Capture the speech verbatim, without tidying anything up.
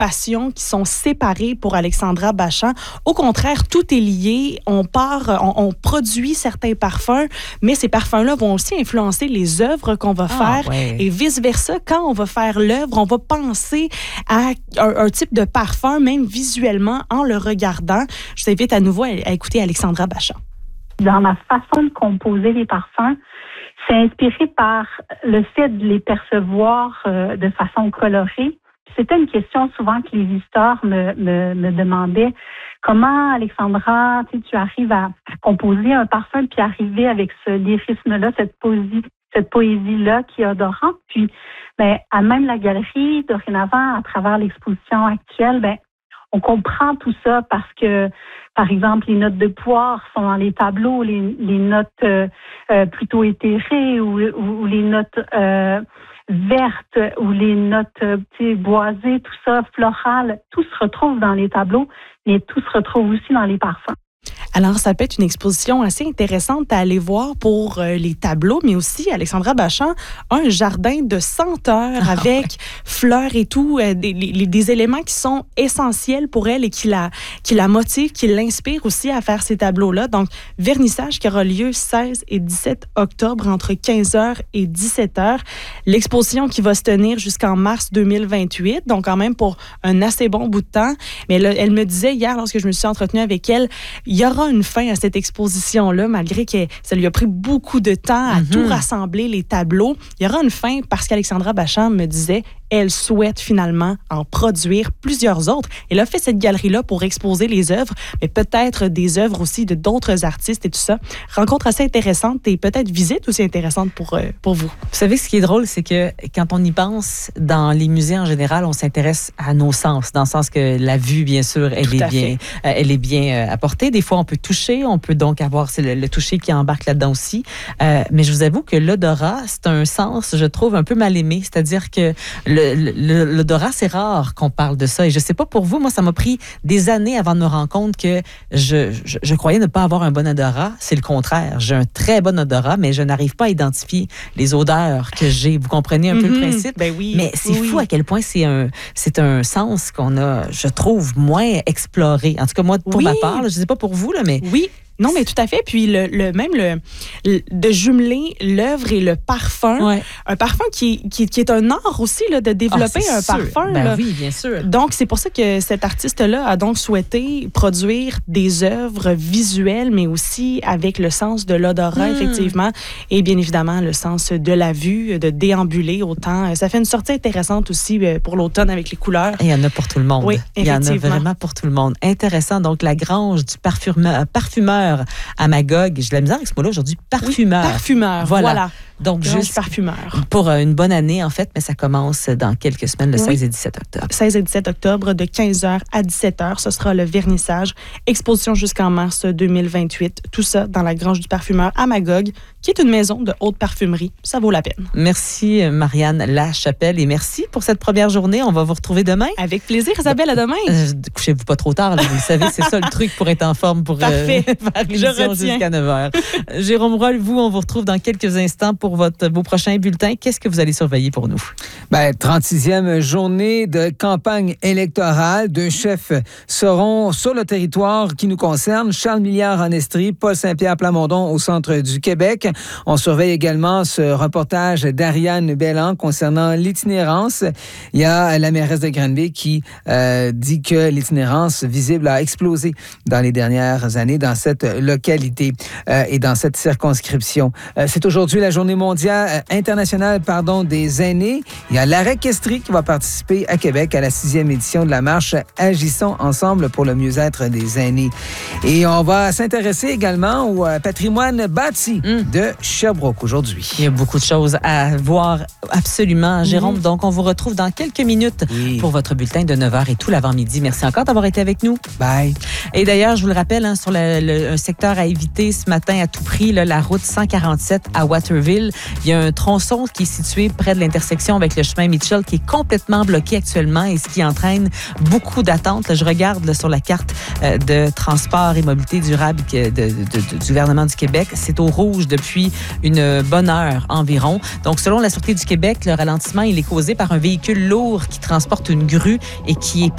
passions qui sont séparées pour Alexandra Bachand. Au contraire, tout est lié. On part, on, on produit certains parfums, mais ces parfums-là vont aussi influencer les œuvres qu'on va Ah, faire ouais. et vice-versa. Quand on va faire l'œuvre, on va penser à un, un type de parfum, même visuellement, en le regardant. Je vous invite à nouveau à, à écouter Alexandra Bachand. Dans ma façon de composer les parfums, c'est inspiré par le fait de les percevoir euh, de façon colorée. C'était une question souvent que les visiteurs me, me, me demandaient. Comment, Alexandra, tu sais, tu arrives à, à composer un parfum puis arriver avec ce lyrisme-là, cette poésie, cette poésie-là qui est odorante. Puis, ben, à même la galerie, dorénavant, à travers l'exposition actuelle, ben, on comprend tout ça parce que, par exemple, les notes de poire sont dans les tableaux, les, les notes euh, euh, plutôt éthérées ou, ou, ou les notes euh, vertes ou les notes euh, boisées, tout ça, florales, tout se retrouve dans les tableaux, mais tout se retrouve aussi dans les parfums. Alors, ça peut être une exposition assez intéressante à aller voir pour euh, les tableaux, mais aussi, Alexandra Bachand a un jardin de senteurs Ah, avec ouais. fleurs et tout, euh, des, les, des éléments qui sont essentiels pour elle et qui la, qui la motivent, qui l'inspirent aussi à faire ces tableaux-là. Donc, vernissage qui aura lieu seize et dix-sept octobre entre quinze heures et dix-sept heures. L'exposition qui va se tenir jusqu'en mars deux mille vingt-huit, donc quand même pour un assez bon bout de temps. Mais là, elle me disait hier, lorsque je me suis entretenue avec elle, il y aura une fin à cette exposition-là, malgré que ça lui a pris beaucoup de temps à Mm-hmm. tout rassembler, les tableaux. Il y aura une fin parce qu'Alexandra Bachand me disait, elle souhaite finalement en produire plusieurs autres. Elle a fait cette galerie-là pour exposer les œuvres, mais peut-être des œuvres aussi de d'autres artistes et tout ça. Rencontre assez intéressante et peut-être visite aussi intéressante pour, euh, pour vous. Vous savez, ce qui est drôle, c'est que quand on y pense, dans les musées en général, on s'intéresse à nos sens, dans le sens que la vue, bien sûr, elle Tout est à bien, euh, elle est bien euh, apportée. Des fois, on peut toucher, on peut donc avoir c'est le, le toucher qui embarque là-dedans aussi. Euh, mais je vous avoue que l'odorat, c'est un sens, je trouve, un peu mal aimé. C'est-à-dire que le, le, l'odorat, c'est rare qu'on parle de ça. Et je sais pas pour vous, moi, ça m'a pris des années avant de me rendre compte que je, je, je croyais ne pas avoir un bon odorat. C'est le contraire. J'ai un très bon odorat, mais je n'arrive pas à identifier les odeurs que j'ai. Vous comprenez un mm-hmm. peu le principe? Ben oui. Mais c'est oui. fou à quel point c'est un, c'est un sens qu'on a, je trouve, moins exploré. En tout cas, moi, pour oui. ma part, là, je sais pas pour vous, là, mais... Oui. Non, mais tout à fait. Puis le, le même le, le de jumeler l'œuvre et le parfum, ouais. un parfum qui, qui qui est un art aussi là, de développer ah, un sûr. parfum. Ben là. oui, bien sûr. Donc c'est pour ça que cet artiste-là a donc souhaité produire des œuvres visuelles, mais aussi avec le sens de l'odorat mmh. effectivement, et bien évidemment le sens de la vue, de déambuler autant. Ça fait une sortie intéressante aussi pour l'automne avec les couleurs. Il y en a pour tout le monde. Oui, il y en a vraiment pour tout le monde. Intéressant. Donc la grange du parfumeur, parfumeur à Magog. J'ai de la misère avec ce mot-là aujourd'hui. Parfumeur. Oui, parfumeur, voilà. voilà. Donc, Grange juste parfumeur. Pour une bonne année, en fait, mais ça commence dans quelques semaines, le oui. seize et dix-sept octobre. seize et dix-sept octobre, de quinze heures à dix-sept heures. Ce sera le vernissage. Exposition jusqu'en mars deux mille vingt-huit. Tout ça dans la Grange du Parfumeur à Magog, qui est une maison de haute parfumerie. Ça vaut la peine. Merci, Marianne Lachapelle, et merci pour cette première journée. On va vous retrouver demain. Avec plaisir, Isabelle. À demain. Euh, couchez-vous pas trop tard, là, vous le savez, c'est ça le truc pour être en forme pour Parfait. Euh, faire l'émission jusqu'à neuf heures. Jérôme Roy, vous, on vous retrouve dans quelques instants pour votre, vos prochains bulletins. Qu'est-ce que vous allez surveiller pour nous? Ben, trente-sixième journée de campagne électorale. Deux chefs seront sur le territoire qui nous concerne. Charles Milliard en Estrie, Paul Saint-Pierre Plamondon au centre du Québec. On surveille également ce reportage d'Ariane Belland concernant l'itinérance. Il y a la mairesse de Granby qui euh, dit que l'itinérance visible a explosé dans les dernières années dans cette localité euh, et dans cette circonscription. Euh, c'est aujourd'hui la journée mondiale euh, internationale pardon, des aînés. Il y a l'Arec Estrie qui va participer à Québec à la sixième édition de la marche Agissons ensemble pour le mieux-être des aînés. Et on va s'intéresser également au euh, patrimoine bâti mmh. de Sherbrooke aujourd'hui. Il y a beaucoup de choses à voir absolument, Jérôme. Mmh. Donc, on vous retrouve dans quelques minutes oui. pour votre bulletin de neuf heures et tout l'avant-midi. Merci encore d'avoir été avec nous. Bye. Et d'ailleurs, je vous le rappelle, hein, sur le, le un secteur à éviter ce matin à tout prix, là, la route cent quarante-sept à Waterville. Il y a un tronçon qui est situé près de l'intersection avec le chemin Mitchell qui est complètement bloqué actuellement et ce qui entraîne beaucoup d'attentes. Là, je regarde là, sur la carte euh, de transport et mobilité durable de, de, de, de, du gouvernement du Québec. C'est au rouge depuis une bonne heure environ. Donc, selon la Sûreté du Québec, le ralentissement il est causé par un véhicule lourd qui transporte une grue et qui est